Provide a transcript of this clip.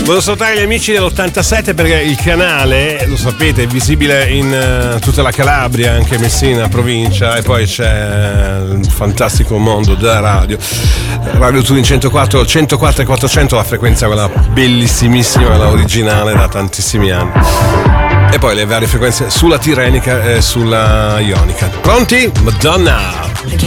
Volevo salutare gli amici dell'87 perché il canale, lo sapete, è visibile in tutta la Calabria, anche Messina, provincia, e poi c'è il fantastico mondo della radio. Radio Turin 104 e 400, la frequenza quella bellissimissima, quella originale da tantissimi anni. E poi le varie frequenze sulla Tirrenica e sulla Ionica. Pronti? Madonna!